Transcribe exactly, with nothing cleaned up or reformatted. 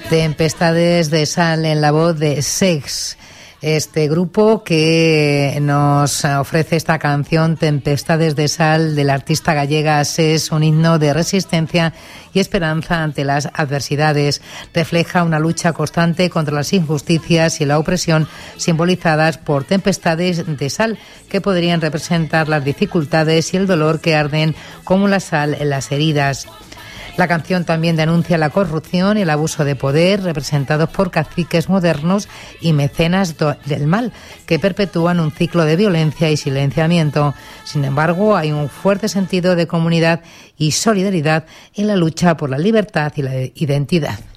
Tempestades de sal en la voz de Sex, este grupo que nos ofrece esta canción Tempestades de sal de la artista gallega Sex, un himno de resistencia y esperanza ante las adversidades. Refleja una lucha constante contra las injusticias y la opresión simbolizadas por tempestades de sal que podrían representar las dificultades y el dolor que arden como la sal en las heridas. La canción también denuncia la corrupción y el abuso de poder representados por caciques modernos y mecenas do- del mal, que perpetúan un ciclo de violencia y silenciamiento. Sin embargo, hay un fuerte sentido de comunidad y solidaridad en la lucha por la libertad y la identidad.